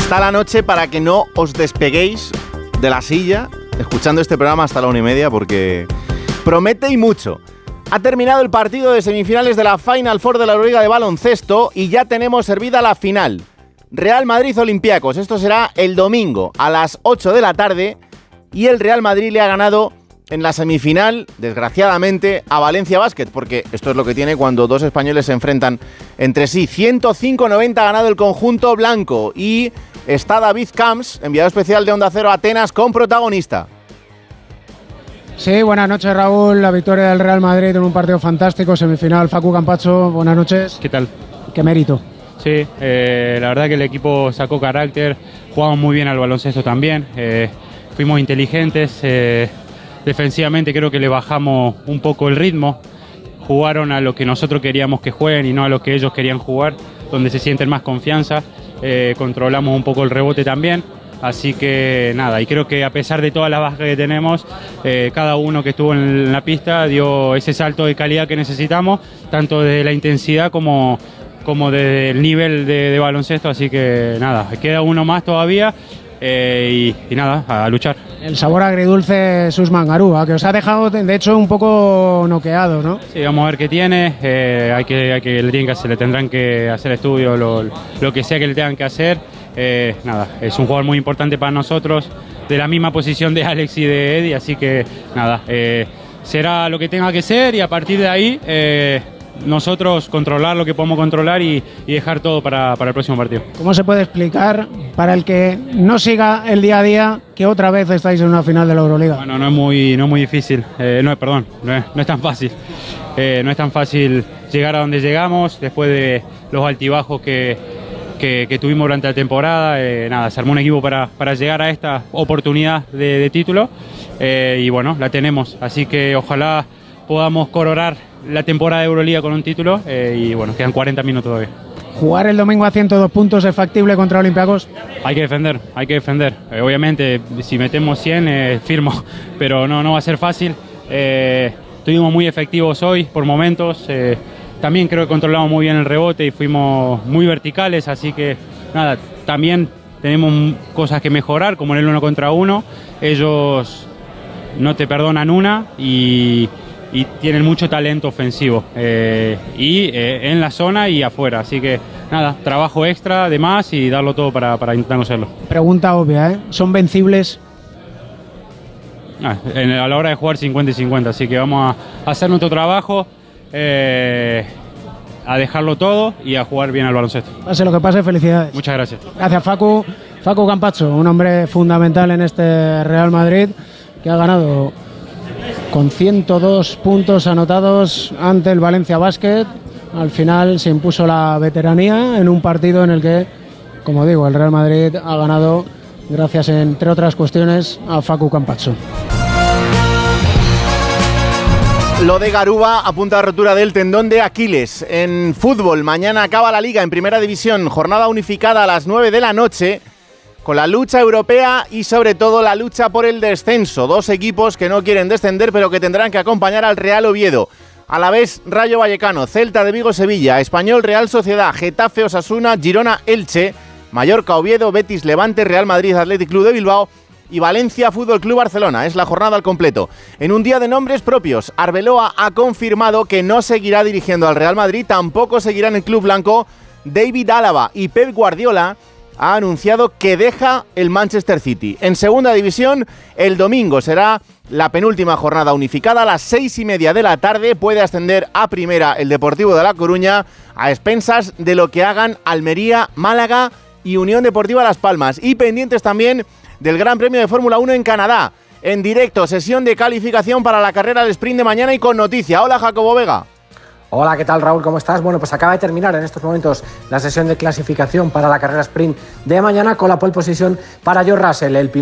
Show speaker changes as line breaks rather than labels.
Está la noche para que no os despeguéis de la silla escuchando este programa hasta la 1:30 porque promete y mucho. Ha terminado el partido de semifinales de la Final Four de la Euroliga de baloncesto y ya tenemos servida la final. Real Madrid-Olympiacos. Esto será el domingo a las 8 de la tarde y el Real Madrid le ha ganado en la semifinal, desgraciadamente, a Valencia Basket, porque esto es lo que tiene cuando dos españoles se enfrentan entre sí. 105-90 ha ganado el conjunto blanco y está David Camps, enviado especial de Onda Cero a Atenas, con protagonista.
Sí, buenas noches, Raúl. La victoria del Real Madrid en un partido fantástico, semifinal. Facu Campacho, buenas noches.
¿Qué tal?
Qué mérito.
Sí, la verdad que el equipo sacó carácter, jugamos muy bien al baloncesto también, fuimos inteligentes, defensivamente creo que le bajamos un poco el ritmo, jugaron a lo que nosotros queríamos que jueguen y no a lo que ellos querían jugar, donde se sienten más confianza, controlamos un poco el rebote también. Así que nada, y creo que a pesar de todas las bajas que tenemos, cada uno que estuvo en la pista dio ese salto de calidad que necesitamos, tanto de la intensidad como desde el nivel de baloncesto, así que nada, queda uno más todavía y nada, a luchar.
El sabor agridulce Susman Garúa, que os ha dejado de hecho un poco noqueado, ¿no?
Sí, vamos a ver qué tiene, le tendrán que hacer estudio, lo que sea que le tengan que hacer. Nada, es un jugador muy importante para nosotros, de la misma posición de Alex y de Eddie, así que nada, será lo que tenga que ser y a partir de ahí nosotros controlar lo que podemos controlar y dejar todo para el próximo partido.
¿Cómo se puede explicar, para el que no siga el día a día, que otra vez estáis en una final de la Euroliga?
Bueno, no es muy difícil, no es tan fácil. No es tan fácil llegar a donde llegamos después de los altibajos que tuvimos durante la temporada. Nada, se armó un equipo para llegar a esta oportunidad de título y bueno, la tenemos, así que ojalá podamos coronar la temporada de Euroliga con un título y bueno, quedan 40 minutos todavía.
¿Jugar el domingo a 102 puntos es factible contra Olympiacos?
Hay que defender. Obviamente, si metemos 100, firmo, pero no va a ser fácil. Estuvimos muy efectivos hoy por momentos. También creo que controlamos muy bien el rebote y fuimos muy verticales, así que nada, también tenemos cosas que mejorar, como en el 1 contra 1. Ellos no te perdonan una y tienen mucho talento ofensivo en la zona y afuera, así que nada, trabajo extra de más y darlo todo para intentar no hacerlo.
Pregunta obvia, ¿son vencibles?
A la hora de jugar 50 y 50, así que vamos a hacer nuestro trabajo, a dejarlo todo y a jugar bien al baloncesto.
Pase lo que pase, felicidades.
Muchas gracias.
Gracias, Facu Campacho, un hombre fundamental en este Real Madrid que ha ganado con 102 puntos anotados ante el Valencia Basket. Al final se impuso la veteranía en un partido en el que, como digo, el Real Madrid ha ganado gracias, entre otras cuestiones, a Facu Campacho.
Lo de Garuba apunta a rotura del tendón de Aquiles. En fútbol, mañana acaba la Liga en Primera División, jornada unificada a las 9 de la noche, con la lucha europea y sobre todo la lucha por el descenso. Dos equipos que no quieren descender pero que tendrán que acompañar al Real Oviedo. Alavés Rayo Vallecano, Celta de Vigo Sevilla, Español Real Sociedad, Getafe Osasuna, Girona Elche, Mallorca Oviedo, Betis Levante, Real Madrid Athletic Club de Bilbao y Valencia Fútbol Club Barcelona. Es la jornada al completo. En un día de nombres propios, Arbeloa ha confirmado que no seguirá dirigiendo al Real Madrid, tampoco seguirá en el club blanco David Álava, y Pep Guardiola ha anunciado que deja el Manchester City. En segunda división, el domingo será la penúltima jornada unificada. A las 6:30 de la tarde puede ascender a primera el Deportivo de La Coruña, a expensas de lo que hagan Almería, Málaga y Unión Deportiva Las Palmas. Y pendientes también del Gran Premio de Fórmula 1 en Canadá. En directo, sesión de calificación para la carrera del sprint de mañana y con noticia. Hola, Jacobo Vega.
Hola, ¿qué tal, Raúl? ¿Cómo estás? Bueno, pues acaba de terminar en estos momentos la sesión de clasificación para la carrera sprint de mañana con la pole position para George Russell, el piloto